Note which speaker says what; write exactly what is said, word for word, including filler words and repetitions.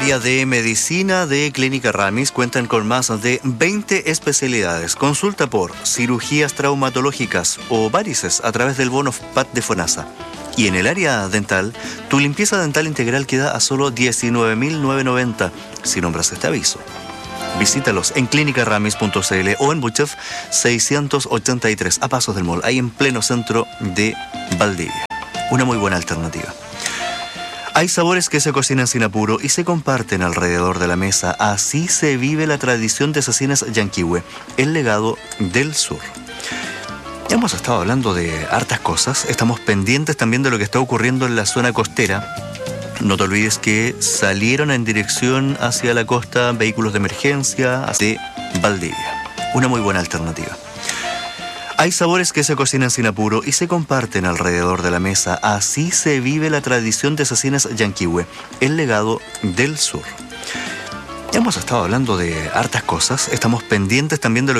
Speaker 1: área de medicina de Clínica Ramis cuentan con más de veinte especialidades. Consulta por cirugías traumatológicas o varices a través del bono P A T de FONASA. Y en el área dental, tu limpieza dental integral queda a solo diecinueve mil novecientos noventa si nombras este aviso. Visítalos en clínica ramis punto c l o en Buchef seiscientos ochenta y tres, a pasos del mall, ahí en pleno centro de Valdivia. Una muy buena alternativa. Hay sabores que se cocinan sin apuro y se comparten alrededor de la mesa. Así se vive la tradición de Cecinas Yanquihue, el legado del sur. Ya hemos estado hablando de hartas cosas. Estamos pendientes también de lo que está ocurriendo en la zona costera. No te olvides que salieron en dirección hacia la costa vehículos de emergencia de Valdivia. Una muy buena alternativa. Hay sabores que se cocinan sin apuro y se comparten alrededor de la mesa. Así se vive la tradición de Cecinas Yanquihue, el legado del sur. Ya hemos estado hablando de hartas cosas. Estamos pendientes también de lo